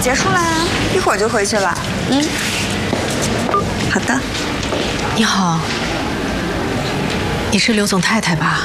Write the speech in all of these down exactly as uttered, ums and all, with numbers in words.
结束啦，一会儿就回去了。嗯，好的。 你好，你是刘总太太吧？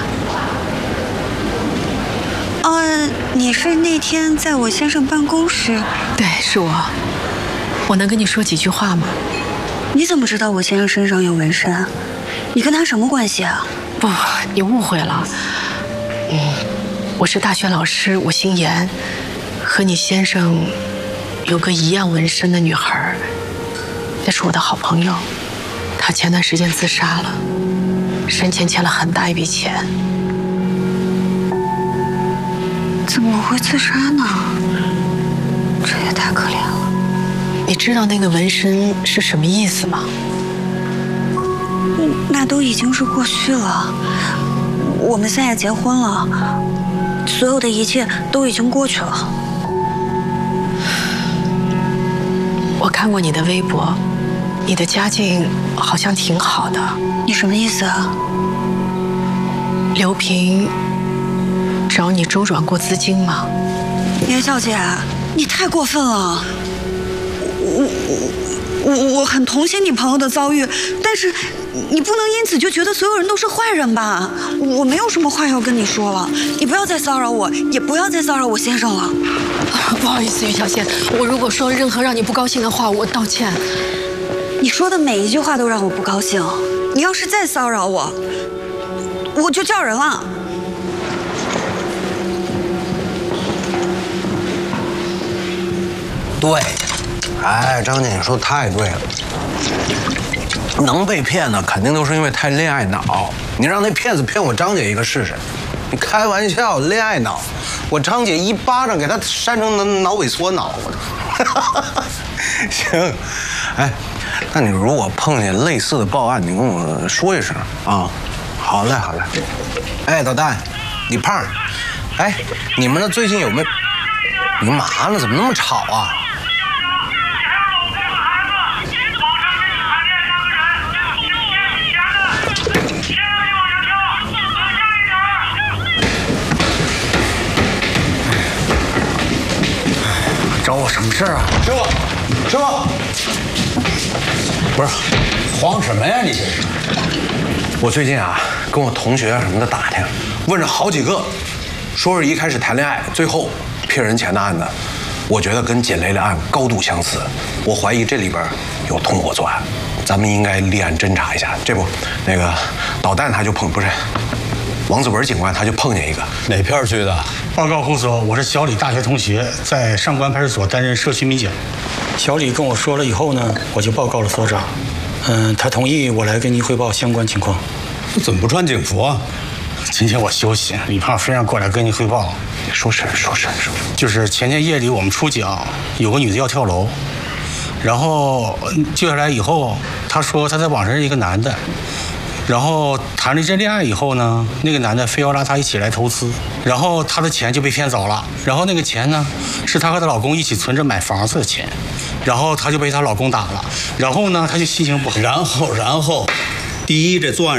呃，你是那天在我先生办公室？ 对，是我。我能跟你说几句话吗？ 你怎么知道我先生身上有纹身？你跟他什么关系啊？ 不，你误会了。嗯，我是大学老师，我姓严，和你先生有个一样纹身的女孩，那是我的好朋友。她前段时间自杀了，生前欠了很大一笔钱。 怎么会自杀呢？这也太可怜了。 你知道那个纹身是什么意思吗？ 那都已经是过去了，我们现在结婚了，所有的一切都已经过去了。 我看过你的微博，你的家境好像挺好的。 你什么意思啊？ 刘平找你周转过资金吗？ 严小姐，你太过分了！我我我我很同情你朋友的遭遇，但是你不能因此就觉得所有人都是坏人吧？我没有什么话要跟你说了，你不要再骚扰我，也不要再骚扰我先生了。 不好意思，于小仙，我如果说了任何让你不高兴的话，我道歉。 你说的每一句话都让我不高兴，你要是再骚扰我，我就叫人了。 对，哎，张姐，你说太对了。能被骗呢，肯定都是因为太恋爱脑。你让那骗子骗我张姐一个试试。你开玩笑，恋爱脑，我张姐一巴掌给他扇成脑萎缩脑。行，哎，那你如果碰见类似的报案，你跟我说一声啊。好嘞，好嘞。哎，导弹，李胖，哎，你们那最近有没有？你干嘛呢？怎么那么吵啊？ 找我什么事儿啊？ 师傅，师傅， 不是，慌什么呀你这是？ 我最近啊，跟我同学什么的打听，问了好几个，说是一开始谈恋爱，最后骗人钱的案子，我觉得跟简雷的案高度相似。我怀疑这里边有同伙作案，咱们应该立案侦查一下。这不，那个导弹他就碰，不是王子文警官他就碰见一个。 哪片区的？ 报告护所，我是小李大学同学，在上官派出所担任社区民警。小李跟我说了以后呢，我就报告了所长。嗯，他同意我来跟您汇报相关情况。 怎么不穿警服啊？ 今天我休息，李胖非让过来跟您汇报。 说事说事说。 就是前天夜里我们出警，有个女的要跳楼，然后救下来以后，她说她在网上认识一个男的。然后谈了一阵恋爱以后呢，那个男的非要拉她一起来投资，然后她的钱就被骗走了。然后那个钱呢，是她和她老公一起存着买房子的钱，然后她就被她老公打了。然后呢，她就心情不好。 然后，然后，第一，这作案